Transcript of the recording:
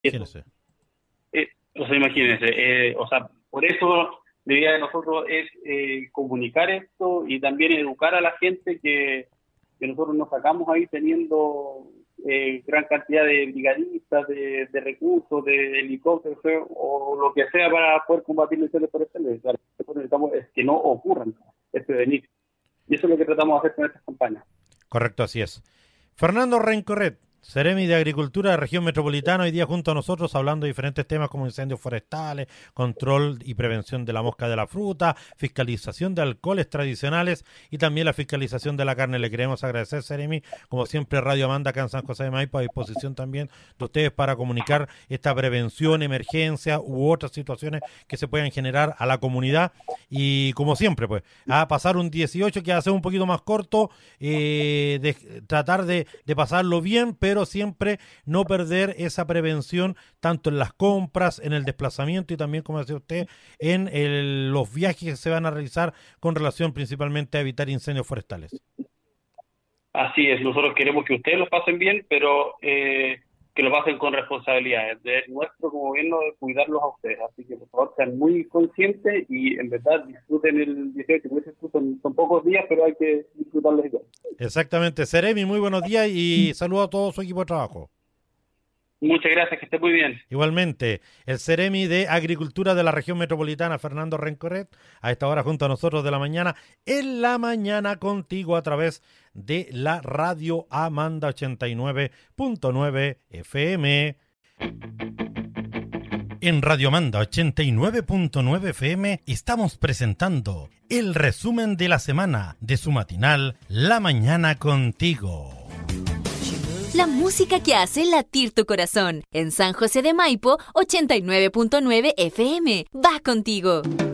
Eso, Imagínese. o sea, imagínense, o sea, por eso la idea de nosotros es comunicar esto y también educar a la gente que nosotros nos sacamos ahí teniendo gran cantidad de brigadistas, de recursos, de helicópteros o lo que sea para poder combatir los incendios forestales. Lo que nosotros necesitamos es que no ocurran, es prevenir. Y eso es lo que tratamos de hacer con estas campañas. Correcto, así es. Fernando Rencorret, Seremi de Agricultura de Región Metropolitana, hoy día junto a nosotros hablando de diferentes temas como incendios forestales, control y prevención de la mosca de la fruta, fiscalización de alcoholes tradicionales y también la fiscalización de la carne. Le queremos agradecer, Seremi, como siempre Radio Amanda acá en San José de Maipo, a disposición también de ustedes para comunicar esta prevención, emergencia u otras situaciones que se puedan generar a la comunidad y como siempre, pues, a pasar un 18 que va a ser un poquito más corto, tratar de pasarlo bien, pero siempre no perder esa prevención tanto en las compras, en el desplazamiento y también, como decía usted, en los viajes que se van a realizar con relación principalmente a evitar incendios forestales. Así es, nosotros queremos que ustedes lo pasen bien, pero que lo pasen con responsabilidad. Es de nuestro como gobierno de cuidarlos a ustedes. Así que por favor sean muy conscientes y en verdad disfruten el 18, porque son pocos días, pero hay que disfrutarlos igual. Exactamente. Seremi, muy buenos días y saludo a todo su equipo de trabajo. Muchas gracias, que esté muy bien. Igualmente, el Seremi de Agricultura de la Región Metropolitana, Fernando Rencoret, a esta hora junto a nosotros de la mañana, en la mañana contigo a través de la radio Amanda 89.9 FM. En Radio Amanda 89.9 FM estamos presentando el resumen de la semana de su matinal La Mañana Contigo. La música que hace latir tu corazón. En San José de Maipo, 89.9 FM. Va contigo.